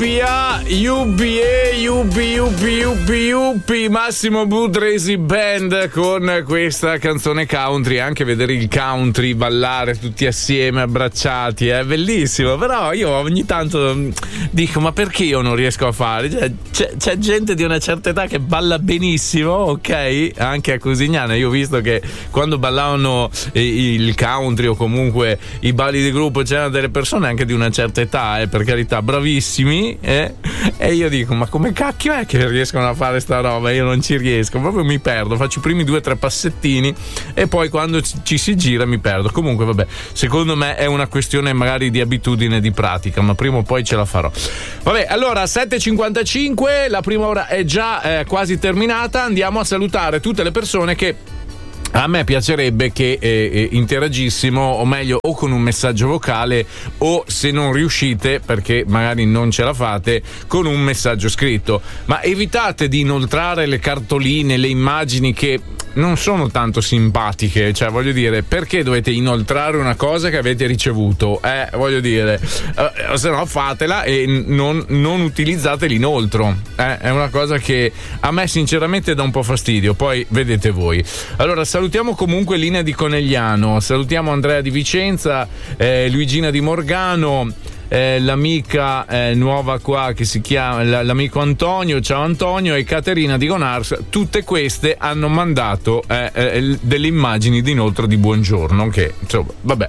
Massimo Budresi Band con questa canzone country, anche vedere il country ballare tutti assieme abbracciati è bellissimo, però io ogni tanto dico ma perché io non riesco a fare? C'è gente di una certa età che balla benissimo, ok? Anche a Cosignano io ho visto che quando ballavano il country o comunque i balli di gruppo c'erano delle persone anche di una certa età, per carità, bravissimi, e io dico ma come cacchio è che riescono a fare sta roba? Io non ci riesco, proprio mi perdo, faccio i primi 2 o 3 passettini e poi quando ci si gira mi perdo. Comunque vabbè, secondo me è una questione magari di abitudine, di pratica, ma prima o poi ce la farò. Vabbè, allora 7:55, la prima ora è già quasi terminata, andiamo a salutare tutte le persone che a me piacerebbe che interagissimo, o meglio o con un messaggio vocale o, se non riuscite perché magari non ce la fate, con un messaggio scritto, ma evitate di inoltrare le cartoline, le immagini che non sono tanto simpatiche, cioè voglio dire, perché dovete inoltrare una cosa che avete ricevuto? Voglio dire, se no fatela e non utilizzate l'inoltro, è una cosa che a me sinceramente dà un po' fastidio, poi vedete voi. Allora salutiamo comunque Linea di Conegliano, salutiamo Andrea di Vicenza, Luigina di Morgano, l'amica nuova qua che si chiama l'amico Antonio, ciao Antonio, e Caterina di Gonars. Tutte queste hanno mandato delle immagini di inoltre di buongiorno, che insomma vabbè,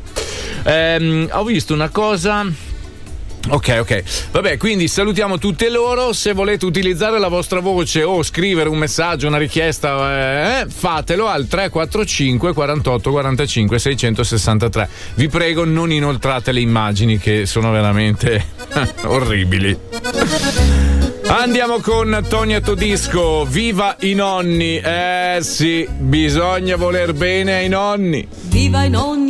ho visto una cosa. Ok, vabbè, quindi salutiamo tutte loro. Se volete utilizzare la vostra voce o scrivere un messaggio, una richiesta, fatelo al 345 48 45 663. Vi prego, non inoltrate le immagini che sono veramente orribili. Andiamo con Tonia Todisco, viva i nonni. Sì, bisogna voler bene ai nonni. Viva i nonni.